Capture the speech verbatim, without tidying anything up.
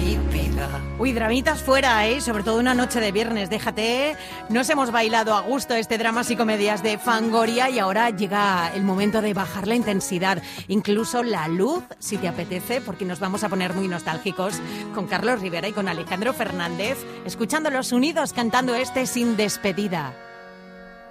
Uy, dramitas fuera, ¿eh? Sobre todo una noche de viernes, déjate. Nos hemos bailado a gusto este Dramas y Comedias de Fangoria y ahora llega el momento de bajar la intensidad, incluso la luz, si te apetece, porque nos vamos a poner muy nostálgicos con Carlos Rivera y con Alejandro Fernández, escuchándolos unidos cantando este Sin Despedida.